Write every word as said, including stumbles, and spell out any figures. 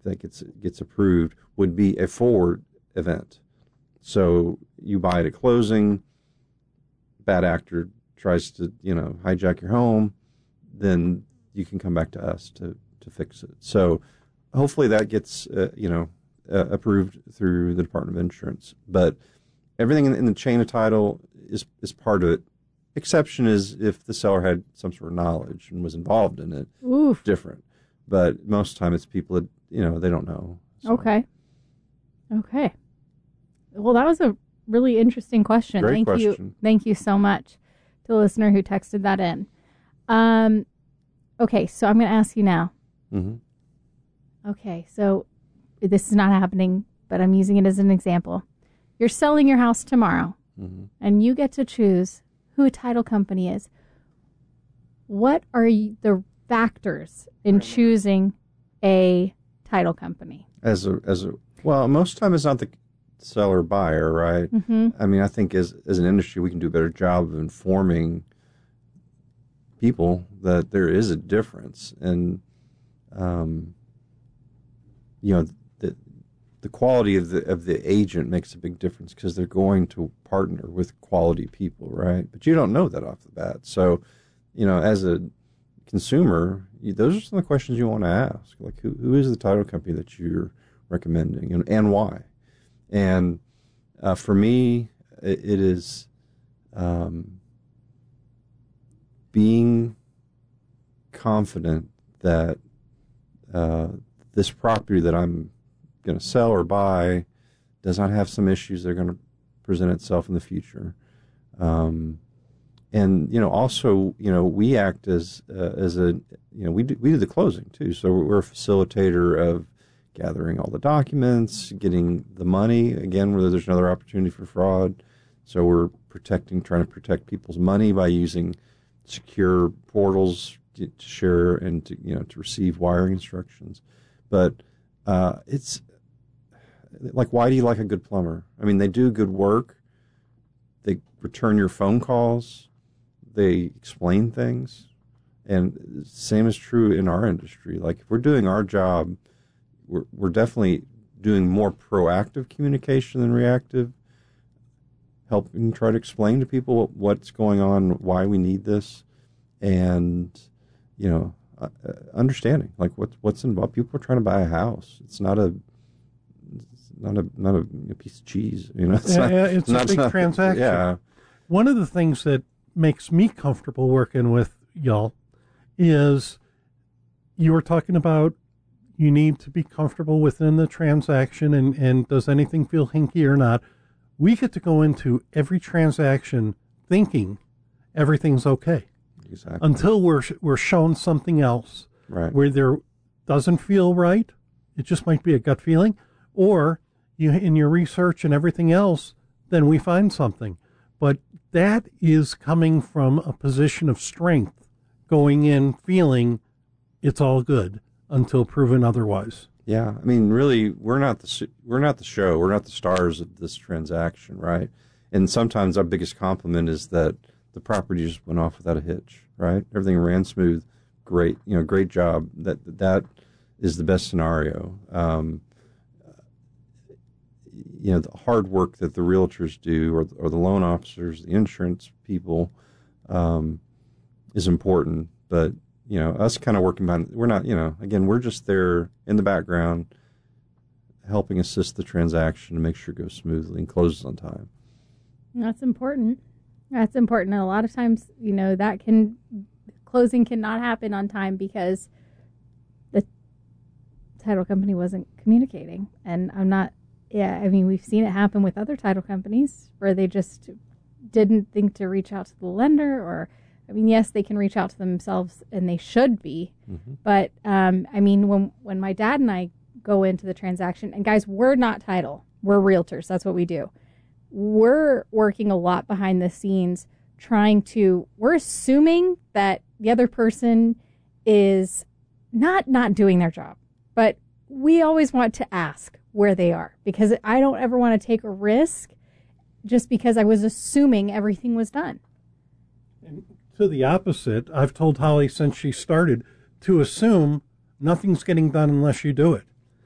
that gets gets approved would be a forward event. So you buy it at closing, bad actor tries to, you know, hijack your home, then you can come back to us to, to fix it. So hopefully that gets, uh, you know, uh, approved through the Department of Insurance. But everything in, in the chain of title is, is part of it. Exception is if the seller had some sort of knowledge and was involved in it. Oof. Different. But most of the time it's people that, you know, they don't know. So. Okay. Okay. Well, that was a really interesting question. Great Thank question. you. Thank you so much to the listener who texted that in. Um, okay, so I'm going to ask you now. Mm-hmm. Okay, so this is not happening, but I'm using it as an example. You're selling your house tomorrow, mm-hmm. and you get to choose who a title company is. What are you, the factors in choosing a title company? As a as a well, most of the time it's not the seller buyer, right? Mm-hmm. I mean, I think as as an industry we can do a better job of informing people that there is a difference, and um, you know, the the quality of the of the agent makes a big difference because they're going to partner with quality people, right? But you don't know that off the bat, so you know, as a consumer, you, those are some of the questions you want to ask, like who who is the title company that you're recommending, and and why. And uh, for me, it, it is um, being confident that uh, this property that I'm going to sell or buy does not have some issues that are going to present itself in the future. Um, and you know, also, you know, we act as uh, as a you know we do, we do the closing too, so we're a facilitator of gathering all the documents, getting the money, again, whether there's another opportunity for fraud. So we're protecting, trying to protect people's money by using secure portals to, to share and to, you know, to receive wiring instructions. But uh, it's like, why do you like a good plumber? I mean, they do good work. They return your phone calls. They explain things. And the same is true in our industry. Like, if we're doing our job, We're, we're definitely doing more proactive communication than reactive, helping try to explain to people what, what's going on, why we need this, and, you know, uh, understanding, like, what, what's involved. People are trying to buy a house. It's not a it's not a not a, a piece of cheese, you know. It's, yeah, not, yeah, it's, it's a not, big not, transaction. Yeah. One of the things that makes me comfortable working with y'all is you were talking about you need to be comfortable within the transaction, and, and does anything feel hinky or not. We get to go into every transaction thinking everything's okay. Exactly. Until we're we're shown something else, right, where there doesn't feel right. It just might be a gut feeling, or you in your research and everything else, then we find something. But that is coming from a position of strength, going in feeling it's all good until proven otherwise. Yeah, I mean, really, we're not the we're not the show. We're not the stars of this transaction, right? And sometimes our biggest compliment is that the property just went off without a hitch, right? Everything ran smooth, great, you know, great job. That that is the best scenario. Um, you know, the hard work that the realtors do, or or the loan officers, the insurance people, um, is important, but. You know, us kind of working behind, we're not, you know, again, we're just there in the background helping assist the transaction to make sure it goes smoothly and closes on time. That's important. That's important. And a lot of times, you know, that can, closing cannot happen on time because the title company wasn't communicating. And I'm not, yeah, I mean, we've seen it happen with other title companies where they just didn't think to reach out to the lender, or I mean, yes, they can reach out to themselves, and they should be. Mm-hmm. But, um, I mean, when when my dad and I go into the transaction, and guys, we're not title. We're realtors. That's what we do. We're working a lot behind the scenes trying to, we're assuming that the other person is not not doing their job. But we always want to ask where they are, because I don't ever want to take a risk just because I was assuming everything was done. And to the opposite, I've told Holly since she started to assume nothing's getting done unless you do it.